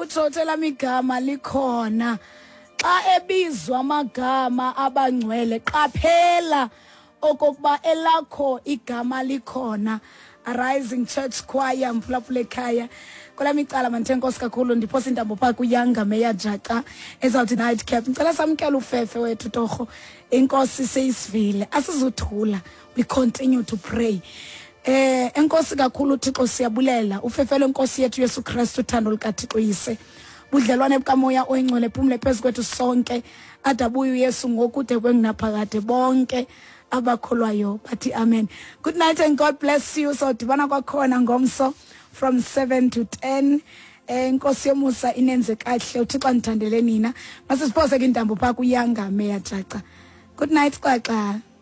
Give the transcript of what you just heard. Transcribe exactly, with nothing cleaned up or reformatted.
utsho elami igama likhona. Xa ebizwa amagama abangcwele qaphela okokuba elakho igama likhona. Rising Church Choir Mphulaphula ekhaya. Kwelami icala manthe Nkosi kakhulu ndiphosa intambo phaa kuyanga meya jaxa ezawuthi night cap. Ngicela samkela ufefe wethu torho. Inkosi seyisivile. Asizuthula. We continue to pray. Eh enkosi kakhulu Thixo siyabulela. Ufefe lenkosi yethu Yesu Kristu uthando lukaThixo yise. Budlelwane bukamoya oyingcwele phumle phezu kwethu sonke. Adabuye uYesu ngokude kwengunaphakade bonke abakholwayo bathi amen. Good night and God bless you. So dibana kwakhona ngomso from seven to ten. Enkosi yomusa inenze kahle uThixo andithandele nina. Masisiphose ke intambo phaa kuyanga meya jaxa. Good night xaxa.